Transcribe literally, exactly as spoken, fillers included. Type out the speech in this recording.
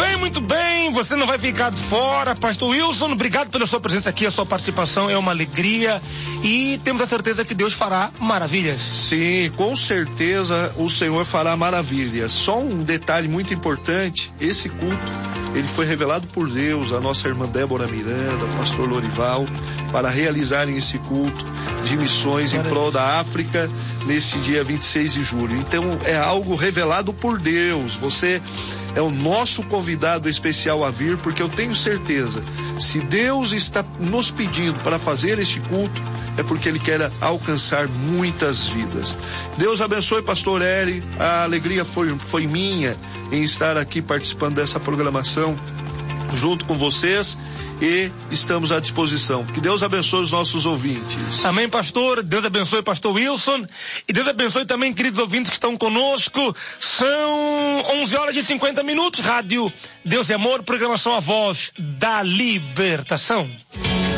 bem, muito bem, você não vai ficar de fora. Pastor Wilson, obrigado pela sua presença aqui, a sua participação é uma alegria e temos a certeza que Deus fará maravilhas. Sim, com certeza o Senhor fará maravilhas. Só um detalhe muito importante, esse culto, ele foi revelado por Deus, a nossa irmã Débora Miranda, o pastor Lorival, para realizarem esse culto de missões em prol da África nesse dia vinte e seis de julho. Então é algo revelado por Deus. Você é o nosso convidado especial a vir, porque eu tenho certeza, se Deus está nos pedindo para fazer este culto, é porque Ele quer alcançar muitas vidas. Deus abençoe, pastor Eri, a alegria foi, foi minha em estar aqui participando dessa programação junto com vocês e estamos à disposição. Que Deus abençoe os nossos ouvintes. Amém, pastor. Deus abençoe, pastor Wilson. E Deus abençoe também, queridos ouvintes que estão conosco. São onze horas e cinquenta minutos. Rádio Deus é Amor, programação A Voz da Libertação.